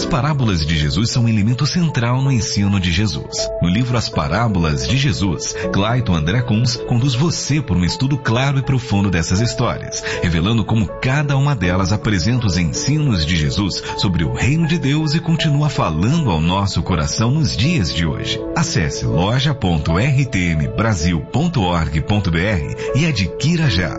parábolas de Jesus são um elemento central no ensino de Jesus. No livro As Parábolas de Jesus, Clayton André Kunz conduz você por um estudo claro e profundo dessas histórias, revelando como cada uma delas apresenta os ensinos de Jesus sobre o reino de Deus e continua falando ao nosso coração nos dias de hoje. Acesse loja.rtmbrasil.org.br e adquira já.